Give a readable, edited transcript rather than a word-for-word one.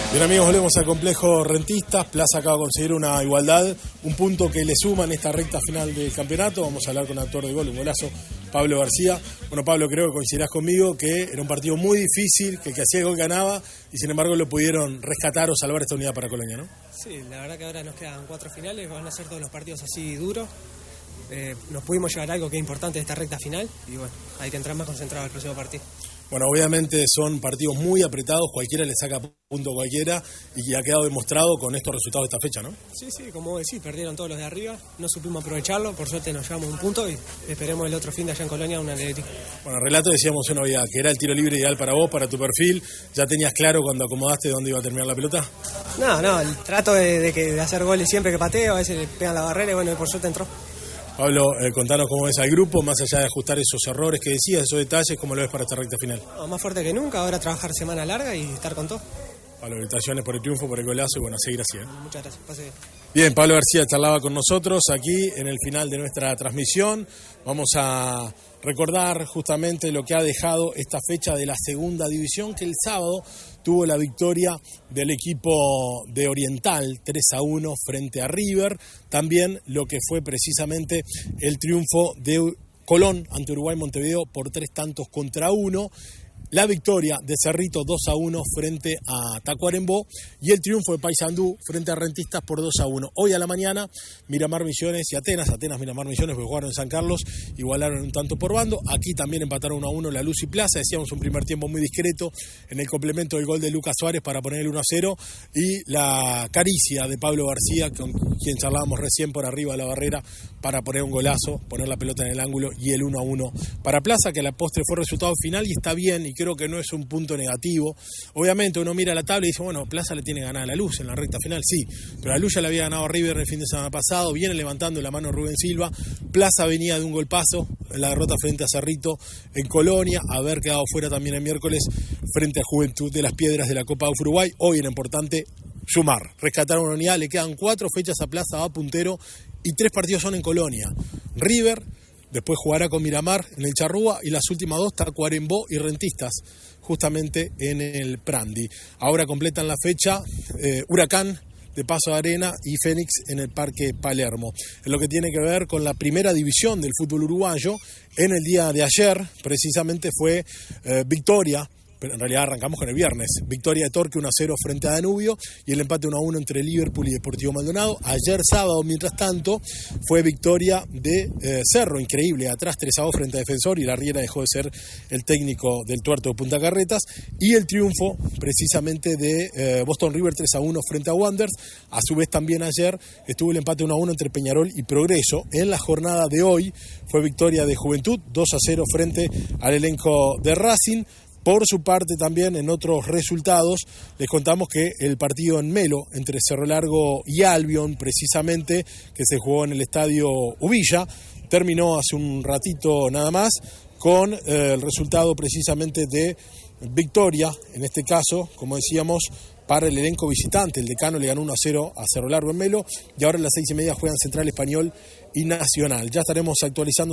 Bien amigos, volvemos al complejo Rentistas. Plaza acaba de conseguir una igualdad, un punto que le suma en esta recta final del campeonato. Vamos a hablar con el autor de gol, un golazo, Pablo García. Bueno Pablo, creo que coincidirás conmigo que era un partido muy difícil, que el que hacía el gol ganaba y sin embargo lo pudieron rescatar o salvar esta unidad para Colonia, ¿no? Sí, la verdad que ahora nos quedan 4 finales, van a ser todos los partidos así duros. Nos pudimos llevar algo que es importante de esta recta final y bueno, hay que entrar más concentrado al próximo partido. Bueno, obviamente son partidos muy apretados, cualquiera le saca punto a cualquiera y ha quedado demostrado con estos resultados de esta fecha, ¿no? Sí, como vos decís, perdieron todos los de arriba, no supimos aprovecharlo, por suerte nos llevamos un punto y esperemos el otro fin de allá en Colonia una alegría. Bueno, relato decíamos una novedad, que era el tiro libre ideal para vos, para tu perfil. ¿Ya tenías claro cuando acomodaste dónde iba a terminar la pelota? No, el trato de hacer goles siempre que pateo, a veces le pegan la barrera y bueno, por suerte entró. Pablo, contanos cómo ves al grupo, más allá de ajustar esos errores que decías, esos detalles, ¿cómo lo ves para esta recta final? Más fuerte que nunca, ahora trabajar semana larga y estar con todo. Pablo, felicitaciones por el triunfo, por el golazo y bueno, a seguir así. Muchas gracias, pase bien. Bien, Pablo García charlaba con nosotros aquí en el final de nuestra transmisión. Vamos a recordar justamente lo que ha dejado esta fecha de la segunda división, que el sábado tuvo la victoria del equipo de Oriental 3-1 frente a River. También lo que fue precisamente el triunfo de Colón ante Uruguay Montevideo por 3-1. La victoria de Cerrito 2-1 frente a Tacuarembó y el triunfo de Paysandú frente a Rentistas por 2-1. Hoy a la mañana, Miramar Misiones y Atenas Miramar Misiones, porque jugaron en San Carlos, igualaron un tanto por bando. Aquí también empataron 1-1 La Luz y Plaza. Decíamos un primer tiempo muy discreto en el complemento del gol de Lucas Suárez para poner el 1-0 y la caricia de Pablo García, con quien charlábamos recién por arriba de la barrera, para poner un golazo, poner la pelota en el ángulo y el 1-1 para Plaza, que a la postre fue resultado final y está bien y creo que no es un punto negativo. Obviamente uno mira la tabla y dice, bueno, Plaza le tiene ganada a La Luz en la recta final, sí, pero La Luz ya le había ganado a River el fin de semana pasado, viene levantando la mano Rubén Silva. Plaza venía de un golpazo en la derrota frente a Cerrito en Colonia, haber quedado fuera también el miércoles frente a Juventud de las Piedras de la Copa de Uruguay. Hoy era importante sumar, rescatar una unidad, le quedan 4 fechas a Plaza, va puntero y 3 partidos son en Colonia. River, después jugará con Miramar en el Charrúa y las últimas 2 Tacuarembó y Rentistas, justamente en el Prandi. Ahora completan la fecha Huracán de Paso de Arena y Fénix en el Parque Palermo. En lo que tiene que ver con la primera división del fútbol uruguayo, en el día de ayer precisamente fue victoria. Pero en realidad arrancamos con el viernes, victoria de Torque 1-0 frente a Danubio y el empate 1-1 entre Liverpool y Deportivo Maldonado. Ayer sábado, mientras tanto, fue victoria de Cerro, increíble, atrás 3-2 frente a Defensor y la Riera dejó de ser el técnico del Tuerto de Punta Carretas, y el triunfo precisamente de Boston River 3-1 frente a Wanderers. A su vez también ayer estuvo el empate 1-1 entre Peñarol y Progreso. En la jornada de hoy fue victoria de Juventud 2-0 frente al elenco de Racing. Por su parte también en otros resultados les contamos que el partido en Melo entre Cerro Largo y Albion precisamente, que se jugó en el estadio Ubilla, terminó hace un ratito nada más con el resultado precisamente de victoria, en este caso, como decíamos, para el elenco visitante. El Decano le ganó 1-0 a Cerro Largo en Melo y ahora a las 6:30 juegan Central Español y Nacional. Ya estaremos actualizando